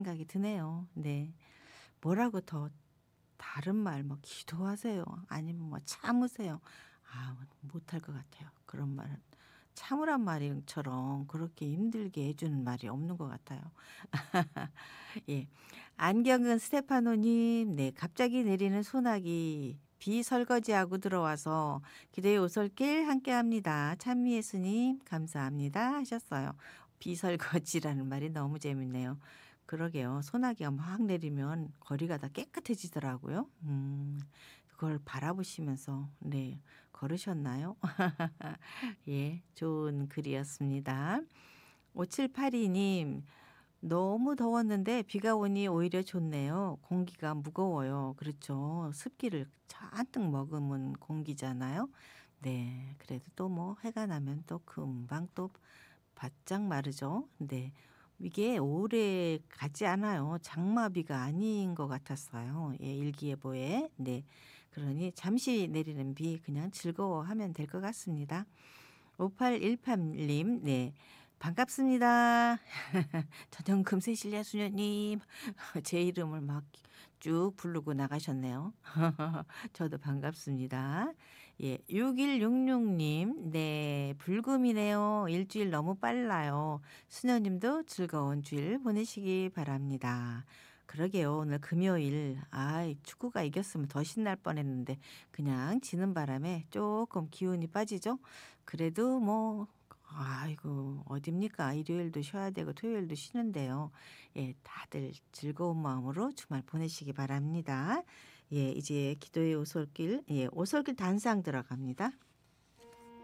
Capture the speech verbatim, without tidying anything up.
생각이 드네요. 네. 뭐라고 더 다른 말 뭐 기도하세요. 아니면 뭐 참으세요. 아 못할 것 같아요. 그런 말은. 참으란 말처럼 그렇게 힘들게 해 주는 말이 없는 것 같아요. 예. 안경은 스테파노 님. 네. 갑자기 내리는 소나기 비 설거지하고 들어와서 기도의 오솔길 함께합니다. 찬미 예수님 감사합니다 하셨어요. 비 설거지라는 말이 너무 재밌네요. 그러게요. 소나기가 막 내리면 거리가 다 깨끗해지더라고요. 음. 그걸 바라보시면서 네 걸으셨나요? 예. 좋은 글이었습니다. 오칠팔이 님. 너무 더웠는데 비가 오니 오히려 좋네요. 공기가 무거워요. 그렇죠. 습기를 잔뜩 머금은 공기잖아요. 네. 그래도 또 뭐 해가 나면 또 금방 또 바짝 마르죠. 네. 이게 오래 가지 않아요. 장마비가 아닌 것 같았어요. 예 일기예보에. 네. 그러니 잠시 내리는 비 그냥 즐거워하면 될 것 같습니다. 오팔일팔 님. 네. 반갑습니다. 전영금 세실야 수녀님. 제 이름을 막 쭉 부르고 나가셨네요. 저도 반갑습니다. 예. 육일육육 님. 네. 불금이네요. 일주일 너무 빨라요. 수녀님도 즐거운 주일 보내시기 바랍니다. 그러게요. 오늘 금요일 아이 축구가 이겼으면 더 신날 뻔했는데 그냥 지는 바람에 쪼끔 기운이 빠지죠. 그래도 뭐 아이고 어딥니까. 일요일도 쉬어야 되고 토요일도 쉬는데요. 예. 다들 즐거운 마음으로 주말 보내시기 바랍니다. 예. 이제 기도의 오솔길 예 오솔길 단상 들어갑니다.